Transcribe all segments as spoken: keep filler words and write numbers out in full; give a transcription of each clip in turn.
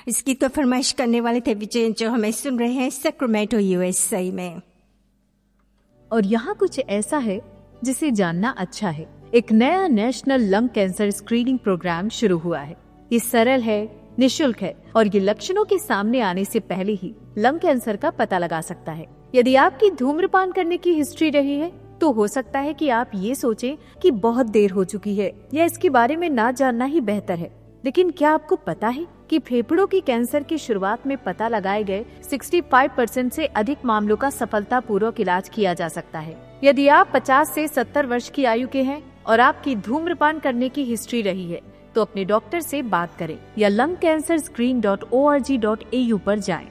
इसकी तो फरमाइश करने वाले थे विजय, जो हमें सुन रहे हैं सैक्रामेंटो यूएसए में। और यहाँ कुछ ऐसा है जिसे जानना अच्छा है। एक नया national lung cancer screening programme शुरू हुआ है। ये सरल है, निशुल्क है और ये लक्षणों के सामने आने से पहले ही लंग कैंसर का पता लगा सकता है। यदि आपकी धूम्रपान करने की हिस्ट्री रही है तो हो सकता है कि आप ये सोचें कि बहुत देर हो चुकी है या इसके बारे में ना जानना ही बेहतर है। लेकिन क्या आपको पता है कि फेफड़ों की कैंसर की शुरुआत में पता लगाए गए पैंसठ परसेंट से अधिक मामलों का सफलतापूर्वक इलाज किया जा सकता है। यदि आप पचास से सत्तर वर्ष की आयु के हैं और आपकी धूम्रपान करने की हिस्ट्री रही है तो अपने डॉक्टर से बात करें या lung cancer screen dot O R G dot A you पर जाएं।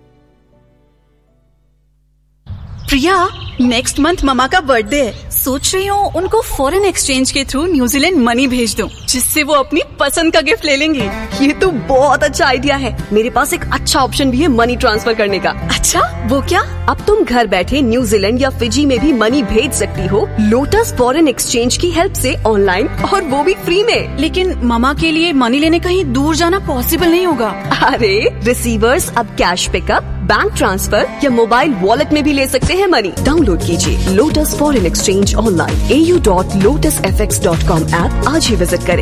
प्रिया, नेक्स्ट मंथ ममा का बर्थडे है। सोच रही हूँ उनको फॉरेन एक्सचेंज के थ्रू न्यूजीलैंड मनी भेज दूँ, जिससे वो अपनी पसंद का गिफ्ट ले लेंगी। ये तो बहुत अच्छा आइडिया है। मेरे पास एक अच्छा ऑप्शन भी है मनी ट्रांसफर करने का। अच्छा, वो क्या? अब तुम घर बैठे न्यूजीलैंड या फिजी में भी मनी भेज सकती हो लोटस फॉरेन एक्सचेंज की हेल्प से ऑनलाइन, और वो भी फ्री में। लेकिन ममा के लिए मनी लेने कहीं दूर जाना पॉसिबल नहीं होगा। अरे रिसीवर्स अब कैश पिकअप, बैंक ट्रांसफर या मोबाइल वॉलेट में भी ले सकते हैं मनी। डाउनलोड कीजिए लोटस फॉरेन एक्सचेंज ऑनलाइन ए U dot lotus F x dot com app आज ही विजिट करें।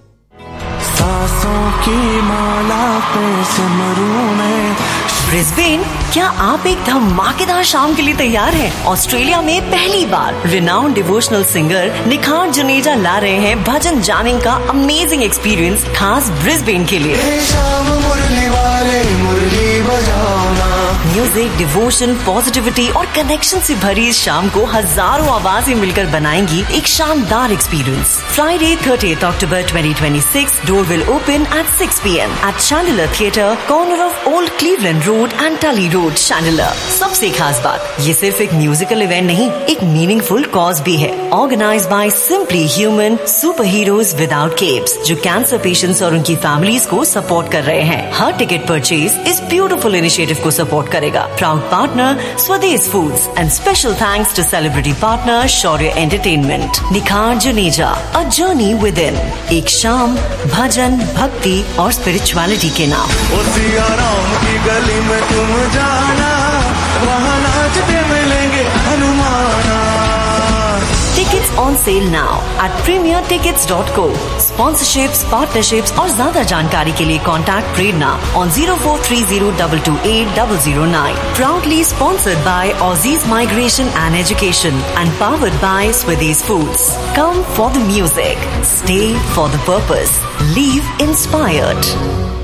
सांसों की माला पे सिमरूं में। ब्रिस्बेन, क्या आप एक धमाकेदार शाम के लिए तैयार हैं? ऑस्ट्रेलिया में पहली बार रिनाउंड डिवोशनल सिंगर निखार जुनेजा ला रहे हैं भजन जामिंग का अमेजिंग एक्सपीरियंस खास ब्रिस्बेन के लिए। मुरली वाले मुरली बजाना। म्यूजिक, डिवोशन, पॉजिटिविटी और कनेक्शन से भरी इस शाम को हजारों आवाजें मिलकर बनाएंगी एक शानदार experience. Friday thirtieth October twenty twenty six, door will open at six P M eight Chandler theatre, corner of old Cleveland road and टली रोड, चैंडलर। सबसे खास बात, ये सिर्फ एक म्यूजिकल इवेंट नहीं, एक मीनिंगफुल कॉज भी है। Organised by simply human super heroes without keeps, जो कैंसर पेशेंट्स और उनकी फैमिलीज को सपोर्ट कर रहे हैं। हर टिकट परचेज इस ब्यूटीफुल इनिशिएटिव को सपोर्ट करेगा। प्राउड पार्टनर स्वदेश foods and special thanks to celebrity partner Shaurya entertainment. निखार Juneja, a journey with in. एक शाम भजन, भक्ति और स्पिरिचुअलिटी के नाम। सिया राम की गली में तुम जाना, वहाँ नाचते मिलेंगे हनुमाना। Tickets on sale now at premier tickets dot co. Sponsorships, partnerships और ज्यादा जानकारी के लिए contact Prerna on zero four three zero two two eight zero zero nine. Proudly sponsored by Aussies Migration and Education and powered by Swedish Foods. Come for the music, stay for the purpose, leave inspired.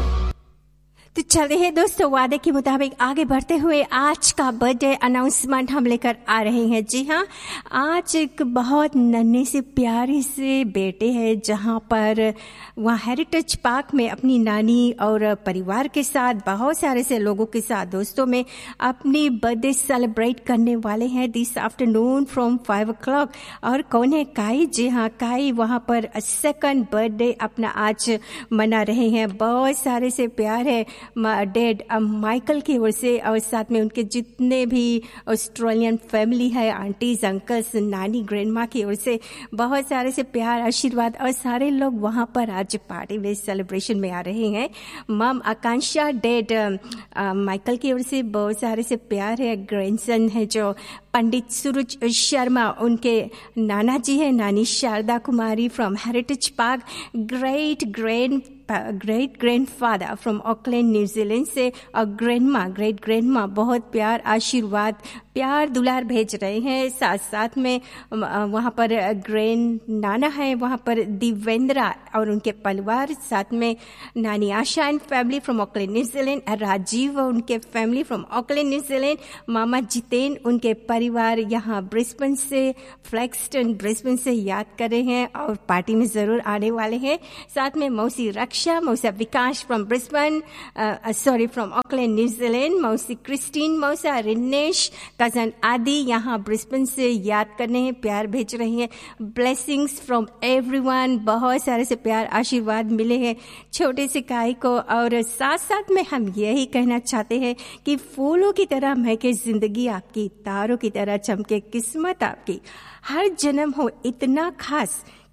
तो चलते हैं दोस्तों, वादे के मुताबिक आगे बढ़ते हुए आज का बर्थडे अनाउंसमेंट हम लेकर आ रहे हैं। जी हाँ, आज एक बहुत नन्हे से प्यारे से बेटे हैं, जहाँ पर वहाँ हेरिटेज पार्क में अपनी नानी और परिवार के साथ, बहुत सारे से लोगों के साथ, दोस्तों में अपनी बर्थडे सेलिब्रेट करने वाले हैं this afternoon from five O clock. और कौन है? काई। जी हाँ, काई वहाँ पर सेकंड बर्थडे अपना आज मना रहे हैं। बहुत सारे से प्यार है डैड माइकल की ओर से, और साथ में उनके जितने भी ऑस्ट्रेलियन फैमिली है, आंटीज, अंकल्स, नानी, ग्रैंड माँ की ओर से बहुत सारे से प्यार, आशीर्वाद, और सारे लोग वहाँ पर आज पार्टी में सेलिब्रेशन में आ रहे हैं। मम आकांक्षा, डैड माइकल की ओर से बहुत सारे से प्यार है। ग्रैंडसन है जो पंडित सूरज शर्मा, उनके नाना जी है, नानी शारदा कुमारी from heritage park, great grand great grandfather from Auckland New Zealand से, और ग्रैंड माँ, ग्रेट ग्रैंड माँ बहुत प्यार, आशीर्वाद, प्यार दुलार भेज रहे हैं। साथ साथ में वहाँ पर ग्रैंड नाना है, वहाँ पर दिवेंद्रा और उनके परिवार, साथ में नानी आशा and family from Auckland New Zealand, Rajiv और उनके फैमिली फ्रॉम ऑकलैंड न्यूजीलैंड, मामा जितेन, उनके परिवार यहाँ ब्रिस्बेन से, फ्लैक्सटन ब्रिस्बेन से याद कर रहे हैं और पार्टी में जरूर आने वाले हैं। साथ में मौसी रक्षा, मौसा विकास from Brisbane, sorry from Auckland New Zealand, मौसी क्रिस्टीन, मौसा रिनेश, कजन आदि यहाँ ब्रिस्बेन से याद करने हैं, प्यार भेज रही हैं। ब्लेसिंग्स फ्रॉम एवरीवन, बहुत सारे से प्यार, आशीर्वाद मिले हैं छोटे से काई को। और साथ साथ में हम यही कहना चाहते हैं कि फूलों की तरह महके जिंदगी आपकी, तारों की तरह चमके किस्मत आपकी, हर जन्म हो इतना खास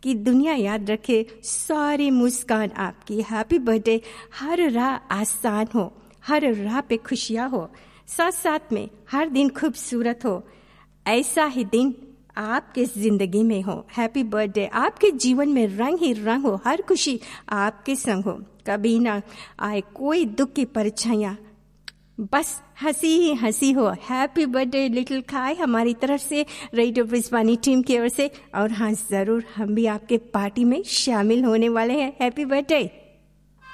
कि दुनिया याद रखे सारी मुस्कान आपकी। Happy birthday. हर राह आसान हो, हर राह पे खुशियाँ हो, साथ साथ में हर दिन खूबसूरत हो, ऐसा ही दिन आपके जिंदगी में हो। Happy birthday. आपके जीवन में रंग ही रंग हो, हर खुशी आपके संग हो, कभी ना आए कोई दुख की परछाइयाँ, बस हंसी ही हंसी हो। हैप्पी बर्थडे लिटिल खाई हमारी तरफ से, रेडियो ब्रिजवानी टीम की ओर से। और हाँ, जरूर हम भी आपके पार्टी में शामिल होने वाले हैं। Happy birthday.